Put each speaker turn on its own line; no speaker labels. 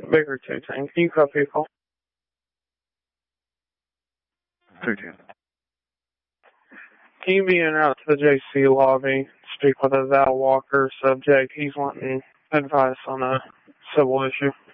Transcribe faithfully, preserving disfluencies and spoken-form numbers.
Baker two ten. Can you copy a call?
two ten.
Can you be en route to the J C lobby, speak with a Val Walker subject? He's wanting advice on a civil issue.